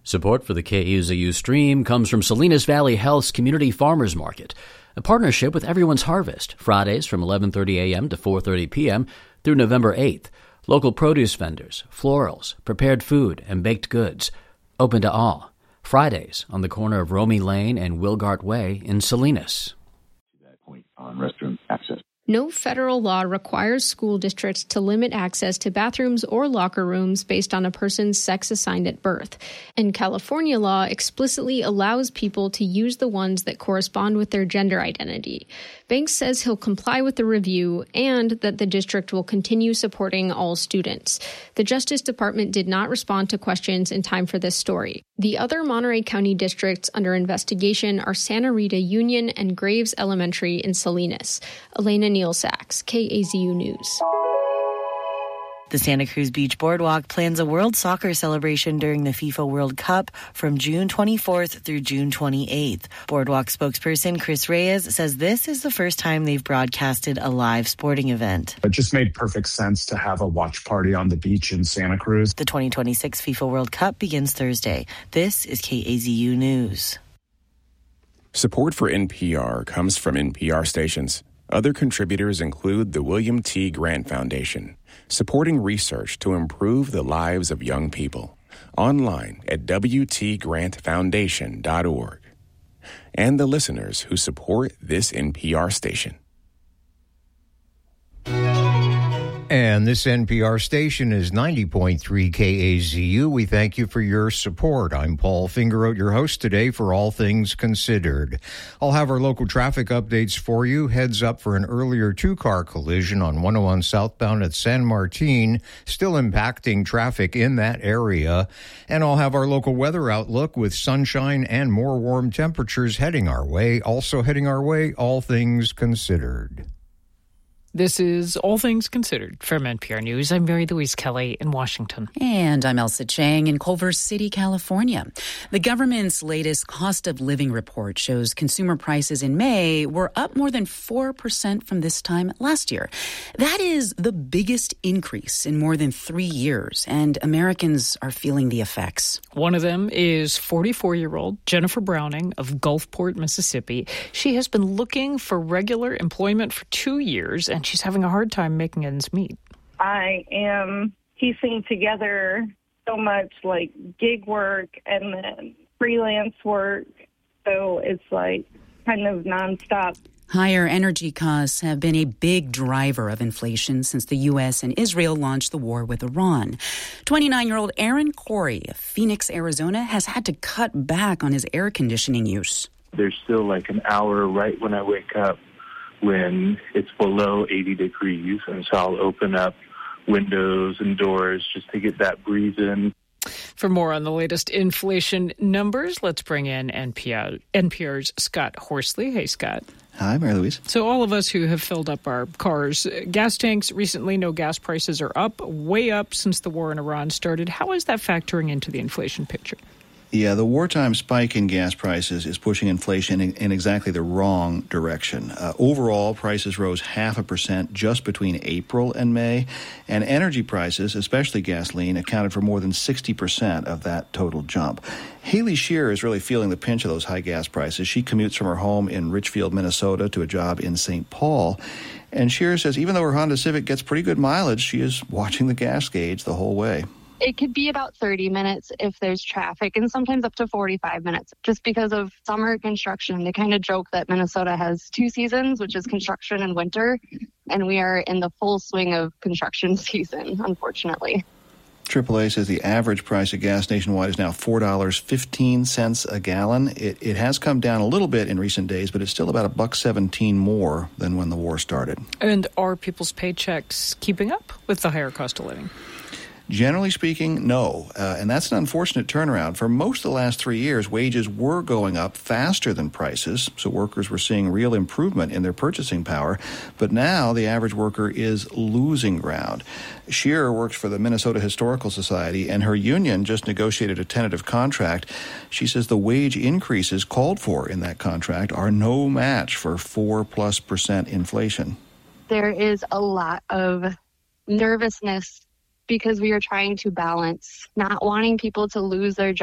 Support for the KUZU stream comes from Salinas Valley Health's Community Farmers Market, a partnership with Everyone's Harvest, Fridays from 11:30 a.m. to 4:30 p.m. through November 8th. Local produce vendors, florals, prepared food, and baked goods. Open to all. Fridays on the corner of Romey Lane and Wilgart Way in Salinas. That point on restroom access. No federal law requires school districts to limit access to bathrooms or locker rooms based on a person's sex assigned at birth. And California law explicitly allows people to use the ones that correspond with their gender identity. Banks says he'll comply with the review and that the district will continue supporting all students. The Justice Department did not respond to questions in time for this story. The other Monterey County districts under investigation are Santa Rita Union and Graves Elementary in Salinas. Elena Neal Sachs, KAZU News. The Santa Cruz Beach Boardwalk plans a World Soccer celebration during the FIFA World Cup from June 24th through June 28th. Boardwalk spokesperson Chris Reyes says this is the first time they've broadcasted a live sporting event. It just made perfect sense to have a watch party on the beach in Santa Cruz. The 2026 FIFA World Cup begins Thursday. This is KAZU News. Support for NPR comes from NPR stations. Other contributors include the William T. Grant Foundation, supporting research to improve the lives of young people. Online at wtgrantfoundation.org. And the listeners who support this NPR station. And this NPR station is 90.3 KAZU. We thank you for your support. I'm Paul Fingeroth, your host today for All Things Considered. I'll have our local traffic updates for you. Heads up for an earlier two-car collision on 101 southbound at San Martin, still impacting traffic in that area. And I'll have our local weather outlook with sunshine and more warm temperatures heading our way. Also heading our way, All Things Considered. This is All Things Considered from NPR News. I'm Mary Louise Kelly in Washington. And I'm Elsa Chang in Culver City, California. The government's latest cost of living report shows consumer prices in May were up more than 4% from this time last year. That is the biggest increase in more than 3 years, and Americans are feeling the effects. One of them is 44-year-old Jennifer Browning of Gulfport, Mississippi. She has been looking for regular employment for 2 years, and she's having a hard time making ends meet. I am piecing together so much like gig work and then freelance work. So it's like kind of nonstop. Higher energy costs have been a big driver of inflation since the U.S. and Israel launched the war with Iran. 29-year-old Aaron Corey of Phoenix, Arizona, has had to cut back on his air conditioning use. There's still like an hour right when I wake up when it's below 80 degrees, and so I'll open up windows and doors just to get that breeze in. For more on the latest inflation numbers, let's bring in NPR's Scott Horsley. Hey, Scott. Hi, Mary Louise. So all of us who have filled up our cars' gas tanks recently know gas prices are up, way up since the war in Iran started. How is that factoring into the inflation picture? Yeah, the wartime spike in gas prices is pushing inflation in exactly the wrong direction. Overall, prices rose 0.5% just between April and May, and energy prices, especially gasoline, accounted for more than 60% of that total jump. Haley Shearer is really feeling the pinch of those high gas prices. She commutes from her home in Richfield, Minnesota, to a job in St. Paul. And Shearer says even though her Honda Civic gets pretty good mileage, she is watching the gas gauge the whole way. It could be about 30 minutes if there's traffic, and sometimes up to 45 minutes, just because of summer construction. They kind of joke that Minnesota has 2 seasons, which is construction and winter, and we are in the full swing of construction season, unfortunately. AAA says the average price of gas nationwide is now $4.15 a gallon. It has come down a little bit in recent days, but it's still about $1.17 more than when the war started. And are people's paychecks keeping up with the higher cost of living? Generally speaking, no. And that's an unfortunate turnaround. For most of the last 3 years, wages were going up faster than prices, so workers were seeing real improvement in their purchasing power. But now the average worker is losing ground. Shearer works for the Minnesota Historical Society, and her union just negotiated a tentative contract. She says the wage increases called for in that contract are no match for 4+% inflation. There is a lot of nervousness because we are trying to balance not wanting people to lose their jobs